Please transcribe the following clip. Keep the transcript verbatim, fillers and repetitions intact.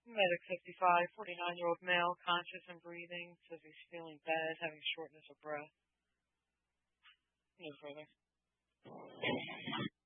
Medic fifty-five, forty-nine-year-old male, conscious and breathing, says he's feeling bad, having shortness of breath. No further.